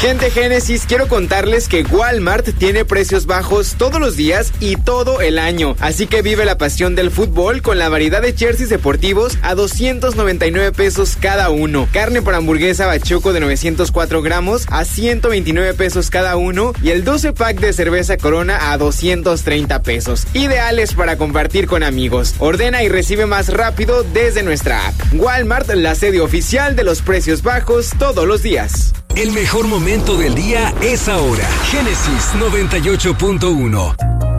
Gente Génesis, quiero contarles que Walmart tiene precios bajos todos los días y todo el año. Así que vive la pasión del fútbol con la variedad de jerseys deportivos a 299 pesos cada uno. Carne por hamburguesa Bachoco de 904 gramos a 129 pesos cada uno. Y el 12 pack de cerveza Corona a 230 pesos. Ideales para compartir con amigos. Ordena y recibe más rápido desde nuestra app. Walmart, la sede oficial de los precios bajos todos los días. El mejor momento del día es ahora. Génesis 98.1.